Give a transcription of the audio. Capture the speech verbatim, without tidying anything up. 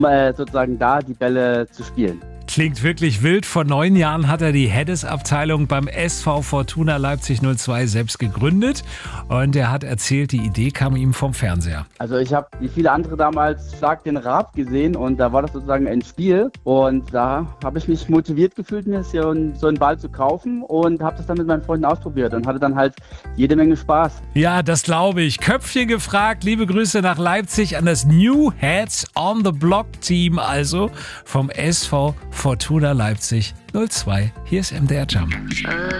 äh, sozusagen da die Bälle zu spielen. Klingt wirklich wild. Vor neun Jahren hat er die Heddes-Abteilung beim S V Fortuna Leipzig null zwei selbst gegründet. Und er hat erzählt, die Idee kam ihm vom Fernseher. Also ich habe, wie viele andere damals, Schlag den Raab gesehen und da war das sozusagen ein Spiel. Und da habe ich mich motiviert gefühlt, mir so einen, so einen Ball zu kaufen und habe das dann mit meinen Freunden ausprobiert und hatte dann halt jede Menge Spaß. Ja, das glaube ich. Köpfchen gefragt. Liebe Grüße nach Leipzig an das New Heads on the Block Team, also vom S V Fortuna Leipzig null zwei. Hier ist M D R Jump.